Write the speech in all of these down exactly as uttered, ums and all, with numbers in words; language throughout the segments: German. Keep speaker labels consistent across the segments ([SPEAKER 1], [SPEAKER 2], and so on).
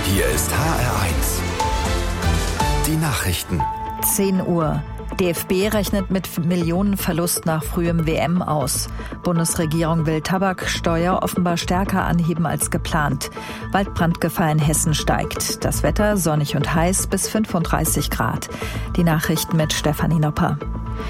[SPEAKER 1] Hier ist H R eins. Die Nachrichten.
[SPEAKER 2] zehn Uhr. D F B rechnet mit Millionenverlust nach frühem W M aus. Bundesregierung will Tabaksteuer offenbar stärker anheben als geplant. Waldbrandgefahr in Hessen steigt. Das Wetter sonnig und heiß bis fünfunddreißig Grad. Die Nachrichten mit Stefanie Nopper.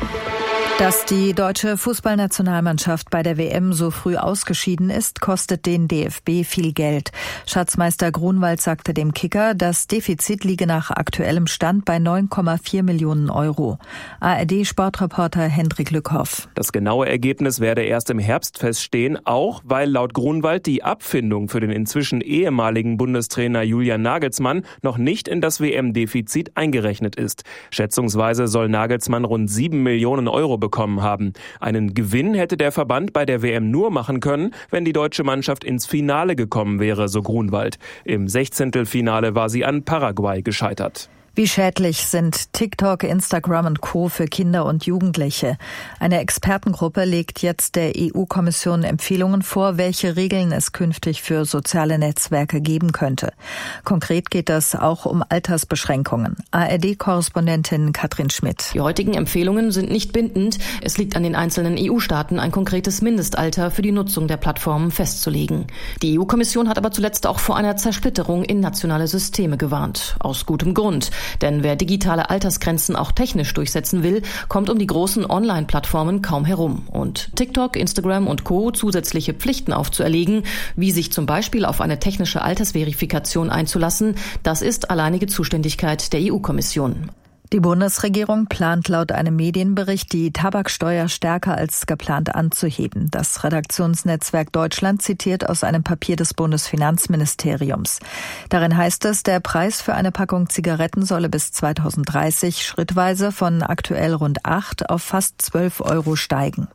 [SPEAKER 2] Dass die deutsche Fußballnationalmannschaft bei der W M so früh ausgeschieden ist, kostet den D F B viel Geld. Schatzmeister Grunwald sagte dem Kicker, das Defizit liege nach aktuellem Stand bei neun Komma vier Millionen Euro. A R D-Sportreporter Hendrik Lückhoff.
[SPEAKER 3] Das genaue Ergebnis werde erst im Herbst feststehen, auch weil laut Grunwald die Abfindung für den inzwischen ehemaligen Bundestrainer Julian Nagelsmann noch nicht in das W M-Defizit eingerechnet ist. Schätzungsweise soll Nagelsmann rund sieben Millionen Euro bekommen. bekommen haben. Einen Gewinn hätte der Verband bei der W M nur machen können, wenn die deutsche Mannschaft ins Finale gekommen wäre, so Grunwald. Im Sechzehntelfinale war sie an Paraguay gescheitert.
[SPEAKER 2] Wie schädlich sind TikTok, Instagram und Co. für Kinder und Jugendliche? Eine Expertengruppe legt jetzt der E U-Kommission Empfehlungen vor, welche Regeln es künftig für soziale Netzwerke geben könnte. Konkret geht es auch um Altersbeschränkungen. A R D-Korrespondentin Katrin Schmidt.
[SPEAKER 4] Die heutigen Empfehlungen sind nicht bindend. Es liegt an den einzelnen E U-Staaten, ein konkretes Mindestalter für die Nutzung der Plattformen festzulegen. Die E U-Kommission hat aber zuletzt auch vor einer Zersplitterung in nationale Systeme gewarnt. Aus gutem Grund. Denn wer digitale Altersgrenzen auch technisch durchsetzen will, kommt um die großen Online-Plattformen kaum herum. Und TikTok, Instagram und Co. zusätzliche Pflichten aufzuerlegen, wie sich zum Beispiel auf eine technische Altersverifikation einzulassen, das ist alleinige Zuständigkeit der E U-Kommission.
[SPEAKER 2] Die Bundesregierung plant laut einem Medienbericht, die Tabaksteuer stärker als geplant anzuheben. Das Redaktionsnetzwerk Deutschland zitiert aus einem Papier des Bundesfinanzministeriums. Darin heißt es, der Preis für eine Packung Zigaretten solle bis zweitausenddreißig schrittweise von aktuell rund acht auf fast zwölf Euro steigen.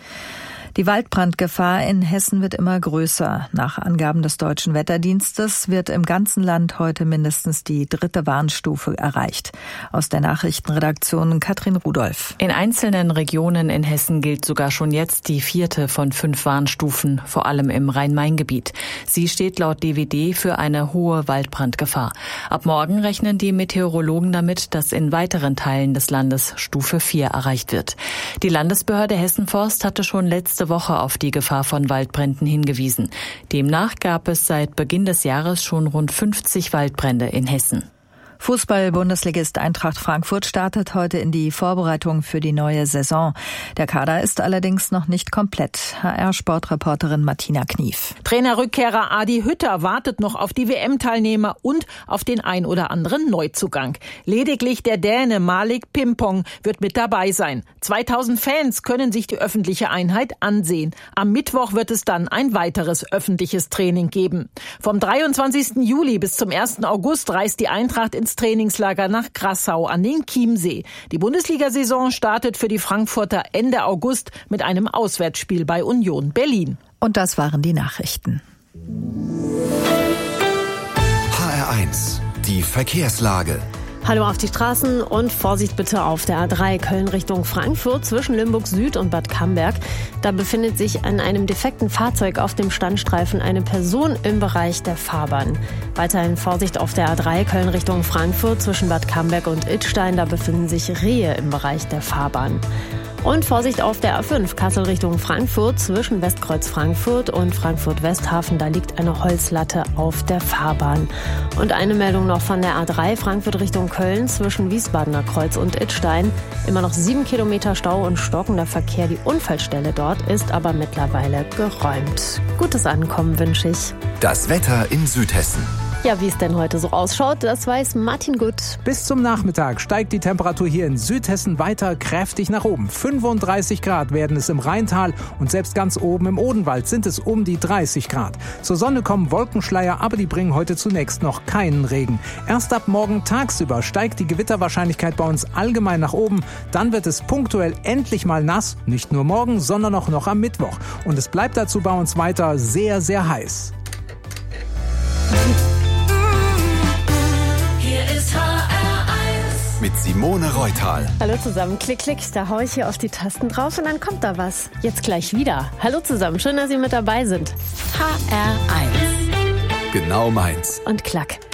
[SPEAKER 2] Die Waldbrandgefahr in Hessen wird immer größer. Nach Angaben des Deutschen Wetterdienstes wird im ganzen Land heute mindestens die dritte Warnstufe erreicht. Aus der Nachrichtenredaktion Katrin Rudolph.
[SPEAKER 5] In einzelnen Regionen in Hessen gilt sogar schon jetzt die vierte von fünf Warnstufen, vor allem im Rhein-Main-Gebiet. Sie steht laut D W D für eine hohe Waldbrandgefahr. Ab morgen rechnen die Meteorologen damit, dass in weiteren Teilen des Landes Stufe vier erreicht wird. Die Landesbehörde Hessen-Forst hatte schon letzte Woche auf die Gefahr von Waldbränden hingewiesen. Demnach gab es seit Beginn des Jahres schon rund fünfzig Waldbrände in Hessen.
[SPEAKER 2] Fußball-Bundesligist Eintracht Frankfurt startet heute in die Vorbereitung für die neue Saison. Der Kader ist allerdings noch nicht komplett. H R-Sportreporterin Martina Knief.
[SPEAKER 6] Trainerrückkehrer Adi Hütter wartet noch auf die W M-Teilnehmer und auf den ein oder anderen Neuzugang. Lediglich der Däne Malik Pimpong wird mit dabei sein. zweitausend Fans können sich die öffentliche Einheit ansehen. Am Mittwoch wird es dann ein weiteres öffentliches Training geben. Vom dreiundzwanzigsten Juli bis zum ersten August reist die Eintracht ins Trainingslager nach Grassau an den Chiemsee. Die Bundesliga-Saison startet für die Frankfurter Ende August mit einem Auswärtsspiel bei Union Berlin.
[SPEAKER 2] Und das waren die Nachrichten.
[SPEAKER 1] H R eins, die Verkehrslage.
[SPEAKER 7] Hallo auf die Straßen und Vorsicht bitte auf der A drei Köln Richtung Frankfurt zwischen Limburg Süd und Bad Camberg. Da befindet sich an einem defekten Fahrzeug auf dem Standstreifen eine Person im Bereich der Fahrbahn. Weiterhin Vorsicht auf der A drei Köln Richtung Frankfurt zwischen Bad Camberg und Idstein. Da befinden sich Rehe im Bereich der Fahrbahn. Und Vorsicht auf der A fünf Kassel Richtung Frankfurt zwischen Westkreuz Frankfurt und Frankfurt Westhafen. Da liegt eine Holzlatte auf der Fahrbahn. Und eine Meldung noch von der A drei Frankfurt Richtung Köln zwischen Wiesbadener Kreuz und Idstein. Immer noch sieben Kilometer Stau und stockender Verkehr. Die Unfallstelle dort ist aber mittlerweile geräumt. Gutes Ankommen wünsche ich.
[SPEAKER 1] Das Wetter in Südhessen.
[SPEAKER 7] Ja, wie es denn heute so ausschaut, das weiß Martin Gut.
[SPEAKER 8] Bis zum Nachmittag steigt die Temperatur hier in Südhessen weiter kräftig nach oben. fünfunddreißig Grad werden es im Rheintal und selbst ganz oben im Odenwald sind es um die dreißig Grad. Zur Sonne kommen Wolkenschleier, aber die bringen heute zunächst noch keinen Regen. Erst ab morgen tagsüber steigt die Gewitterwahrscheinlichkeit bei uns allgemein nach oben. Dann wird es punktuell endlich mal nass, nicht nur morgen, sondern auch noch am Mittwoch. Und es bleibt dazu bei uns weiter sehr, sehr heiß.
[SPEAKER 1] Mit Simone Reutal.
[SPEAKER 7] Hallo zusammen, klick, klick, da hau ich hier auf die Tasten drauf und dann kommt da was. Jetzt gleich wieder. Hallo zusammen, schön, dass ihr mit dabei sind. H R eins.
[SPEAKER 1] Genau meins.
[SPEAKER 7] Und klack.